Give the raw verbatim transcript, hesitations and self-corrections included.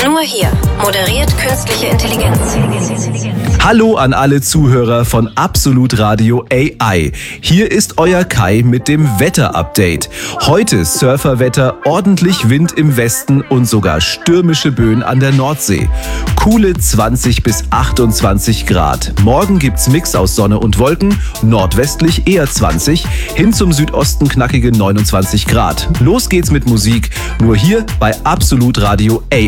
Nur hier. Moderiert künstliche Intelligenz. Hallo an alle Zuhörer von Absolut Radio A I. Hier ist euer Kai mit dem Wetter-Update. Heute Surferwetter, ordentlich Wind im Westen und sogar stürmische Böen an der Nordsee. Coole zwanzig bis achtundzwanzig Grad. Morgen gibt's Mix aus Sonne und Wolken, nordwestlich eher zwanzig, hin zum Südosten knackige neunundzwanzig Grad. Los geht's mit Musik, nur hier bei Absolut Radio A